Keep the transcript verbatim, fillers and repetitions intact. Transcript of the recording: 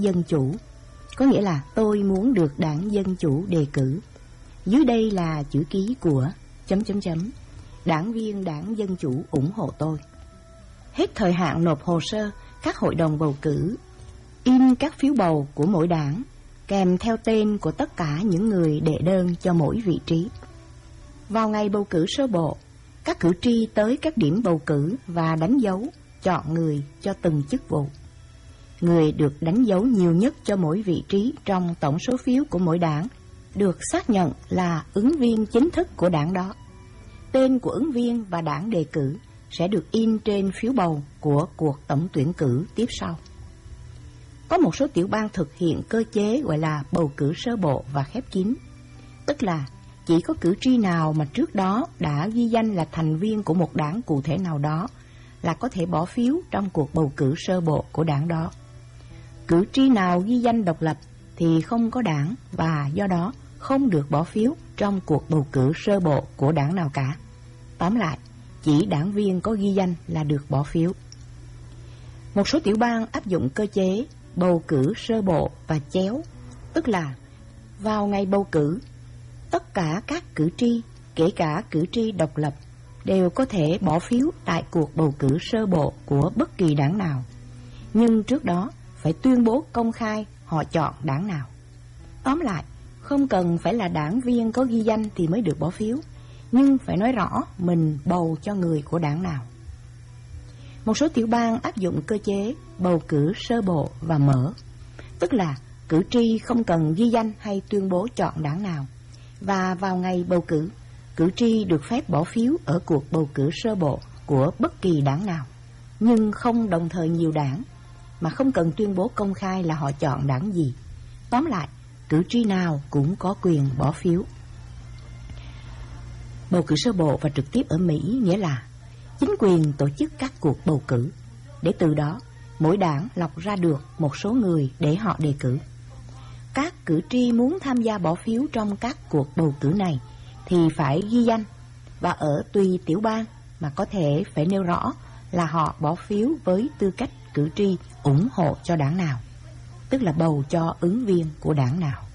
Dân Chủ, có nghĩa là tôi muốn được Đảng Dân Chủ đề cử. Dưới đây là chữ ký của chấm chấm chấm đảng viên Đảng Dân Chủ ủng hộ tôi. Hết thời hạn nộp hồ sơ, các hội đồng bầu cử in các phiếu bầu của mỗi đảng kèm theo tên của tất cả những người đệ đơn cho mỗi vị trí. Vào ngày bầu cử sơ bộ, các cử tri tới các điểm bầu cử và đánh dấu chọn người cho từng chức vụ. Người được đánh dấu nhiều nhất cho mỗi vị trí trong tổng số phiếu của mỗi đảng được xác nhận là ứng viên chính thức của đảng đó. Tên của ứng viên và đảng đề cử sẽ được in trên phiếu bầu của cuộc tổng tuyển cử tiếp sau. Có một số tiểu bang thực hiện cơ chế gọi là bầu cử sơ bộ và khép kín, tức là chỉ có cử tri nào mà trước đó đã ghi danh là thành viên của một đảng cụ thể nào đó là có thể bỏ phiếu trong cuộc bầu cử sơ bộ của đảng đó. Cử tri nào ghi danh độc lập thì không có đảng và do đó không được bỏ phiếu trong cuộc bầu cử sơ bộ của đảng nào cả. Tóm lại, chỉ đảng viên có ghi danh là được bỏ phiếu. Một số tiểu bang áp dụng cơ chế bầu cử sơ bộ và chéo, tức là vào ngày bầu cử, tất cả các cử tri, kể cả cử tri độc lập, đều có thể bỏ phiếu tại cuộc bầu cử sơ bộ của bất kỳ đảng nào. Nhưng trước đó phải tuyên bố công khai họ chọn đảng nào. Tóm lại, không cần phải là đảng viên có ghi danh thì mới được bỏ phiếu, nhưng phải nói rõ mình bầu cho người của đảng nào. Một số tiểu bang áp dụng cơ chế bầu cử sơ bộ và mở, tức là cử tri không cần ghi danh hay tuyên bố chọn đảng nào, và vào ngày bầu cử, cử tri được phép bỏ phiếu ở cuộc bầu cử sơ bộ của bất kỳ đảng nào, nhưng không đồng thời nhiều đảng, mà không cần tuyên bố công khai là họ chọn đảng gì. Tóm lại, cử tri nào cũng có quyền bỏ phiếu. Bầu cử sơ bộ và trực tiếp ở Mỹ nghĩa là chính quyền tổ chức các cuộc bầu cử, để từ đó mỗi đảng lọc ra được một số người để họ đề cử. Các cử tri muốn tham gia bỏ phiếu trong các cuộc bầu cử này thì phải ghi danh, và ở tùy tiểu bang mà có thể phải nêu rõ là họ bỏ phiếu với tư cách cử tri ủng hộ cho đảng nào, tức là bầu cho ứng viên của đảng nào.